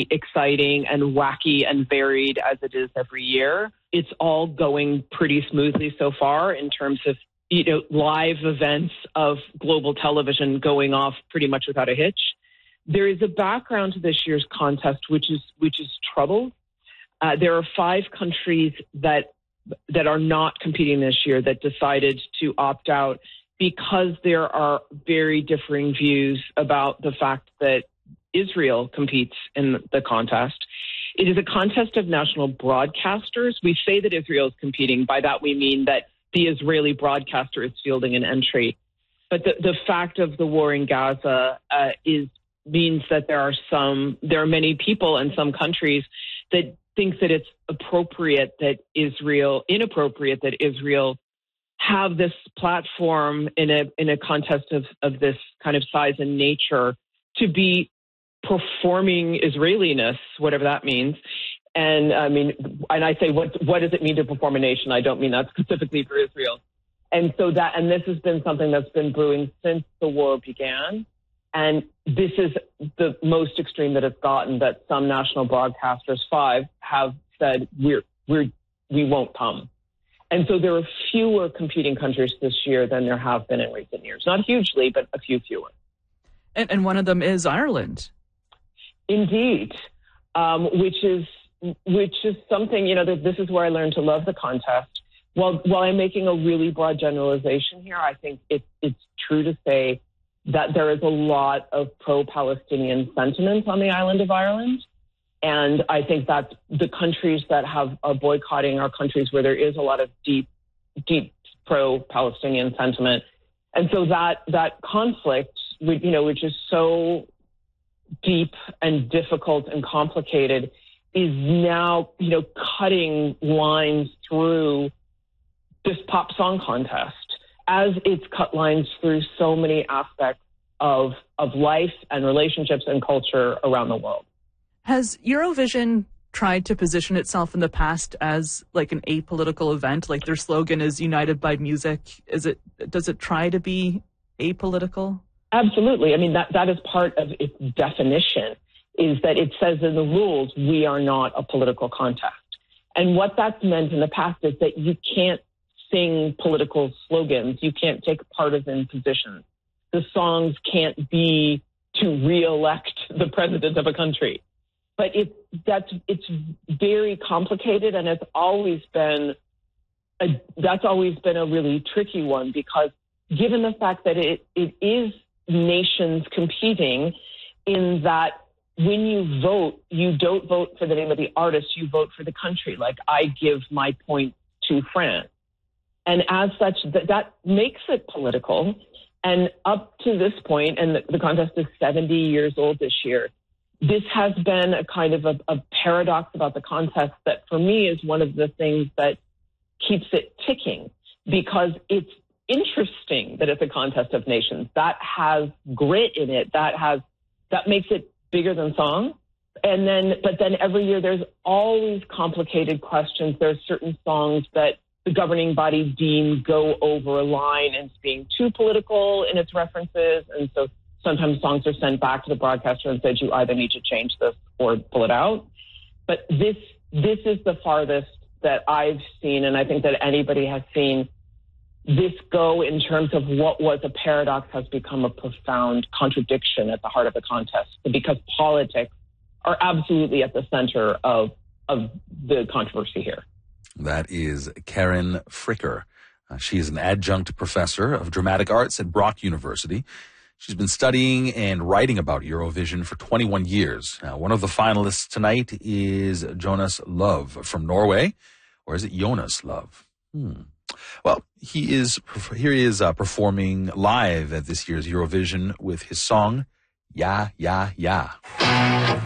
exciting and wacky and varied as it is every year. It's all going pretty smoothly so far in terms of, live events of global television going off pretty much without a hitch. There is a background to this year's contest, which is troubled. There are 5 countries that are not competing this year that decided to opt out because there are very differing views about the fact that Israel competes in the contest. It is a contest of national broadcasters. We say that Israel is competing. By that we mean that the Israeli broadcaster is fielding an entry. But the fact of the war in Gaza means that there are many people in some countries that think that it's inappropriate that Israel have this platform in a contest of this kind of size and nature to be performing Israeliness, whatever that means. And I say, what does it mean to perform a nation? I don't mean that specifically for Israel. And so this has been something that's been brewing since the war began. And this is the most extreme that it's gotten, that some national broadcasters, 5, have said, we won't come. And so there are fewer competing countries this year than there have been in recent years. Not hugely, but a few fewer. And one of them is Ireland. Indeed, which is something, this is where I learned to love the contest. While I'm making a really broad generalization here, I think it's true to say that there is a lot of pro-Palestinian sentiment on the island of Ireland. And I think that the countries that are boycotting are countries where there is a lot of deep pro-Palestinian sentiment. And so that conflict, which is so deep and difficult and complicated, is now, cutting lines through this pop song contest, as it's cut lines through so many aspects of life and relationships and culture around the world. Has Eurovision tried to position itself in the past as like an apolitical event? Like their slogan is United by Music. Does it try to be apolitical? Absolutely. That is part of its definition, is that it says in the rules, we are not a political contest. And what that's meant in the past is that you can't sing political slogans. You can't take partisan positions. The songs can't be to re-elect the president of a country. But it's very complicated, and that's always been a really tricky one, because given the fact that it is nations competing, in that when you vote, you don't vote for the name of the artist, you vote for the country. Like, I give my point to France. And as such, that makes it political. And up to this point, and the contest is 70 years old this year, this has been a kind of a paradox about the contest that for me is one of the things that keeps it ticking, because it's interesting that it's a contest of nations. That has grit in it. That makes it bigger than song. But then every year there's always complicated questions. There's certain songs that the governing body deem go over a line and being too political in its references. And so sometimes songs are sent back to the broadcaster and said, you either need to change this or pull it out. But this is the farthest that I've seen, and I think that anybody has seen this go in terms of what was a paradox has become a profound contradiction at the heart of the contest, because politics are absolutely at the center of the controversy here. That is Karen Fricker. She is an adjunct professor of dramatic arts at Brock University. She's been studying and writing about Eurovision for 21 years. One of the finalists tonight is Jonas Love from Norway. Or is it Jonas Love? Well, he is performing live at this year's Eurovision with his song, Ya, Ya, Ya.